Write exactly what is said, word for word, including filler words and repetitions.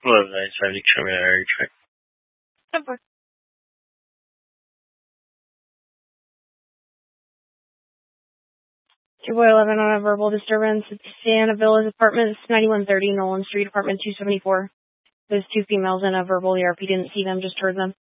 eleven nine seventy, show me that area check. Number. two boy eleven on a verbal disturbance. It's Santa Villa's apartments, ninety-one thirty Nolan Street, apartment two seventy-four. There's two females and a verbal E R P. Didn't see them, just heard them.